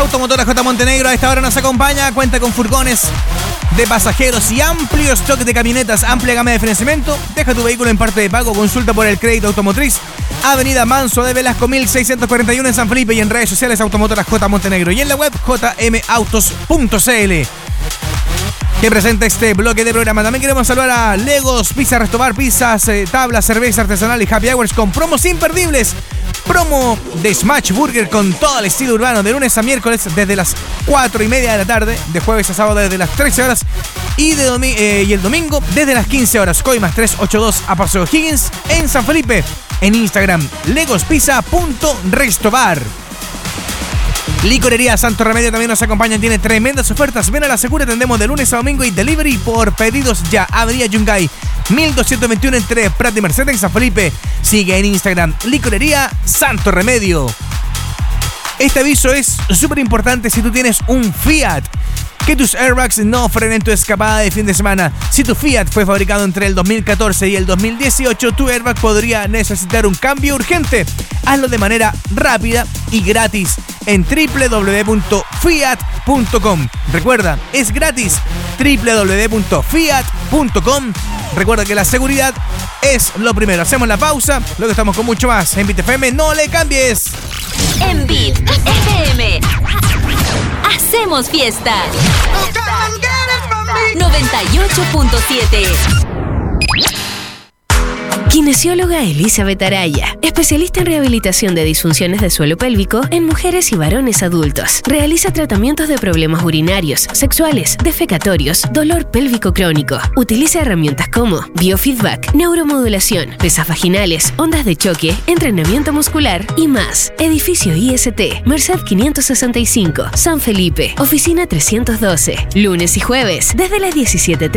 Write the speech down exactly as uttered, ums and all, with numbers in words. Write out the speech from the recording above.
Automotora J. Montenegro a esta hora nos acompaña, cuenta con furgones de pasajeros y amplio stock de camionetas, amplia gama de financiamiento. Deja tu vehículo en parte de pago, consulta por el crédito automotriz. Avenida Manso de Velasco mil seiscientos cuarenta y uno en San Felipe, y en redes sociales Automotora J. Montenegro y en la web j m autos punto c l. Que presenta este bloque de programa. También queremos saludar a Legos, Pizza Restobar, pizzas, eh, tablas, cerveza artesanal y happy hours con promos imperdibles. Promo de Smash Burger con todo el estilo urbano de lunes a miércoles desde las cuatro y media de la tarde, de jueves a sábado desde las trece horas y, de domi- eh, y el domingo desde las quince horas. Coimas trescientos ochenta y dos a Paseo Higgins en San Felipe. En Instagram, legospizza punto restobar. Licorería Santo Remedio también nos acompaña, tiene tremendas ofertas. Ven a la Segura, atendemos de lunes a domingo y delivery por pedidos ya. Avenida Yungay mil doscientos veintiuno entre Prat y Mercedes en San Felipe. Sigue en Instagram, Licorería Santo Remedio. Este aviso es súper importante si tú tienes un Fiat. Que tus airbags no frenen tu escapada de fin de semana. Si tu Fiat fue fabricado entre el dos mil catorce y el dos mil dieciocho, tu airbag podría necesitar un cambio urgente. Hazlo de manera rápida y gratis en doble u doble u doble u punto fiat punto com. Recuerda, es gratis. doble u doble u doble u punto fiat punto com. Recuerda que la seguridad es lo primero. Hacemos la pausa, luego estamos con mucho más en Beat F M. No le cambies. En Beat F M hacemos fiesta. noventa y ocho punto siete. Kinesióloga Elizabeth Araya, especialista en rehabilitación de disfunciones de suelo pélvico en mujeres y varones adultos. Realiza tratamientos de problemas urinarios, sexuales, defecatorios, dolor pélvico crónico. Utiliza herramientas como biofeedback, neuromodulación, pesas vaginales, ondas de choque, entrenamiento muscular y más. Edificio I S T, Merced quinientos sesenta y cinco, San Felipe, oficina trescientos doce. Lunes y jueves, desde las diecisiete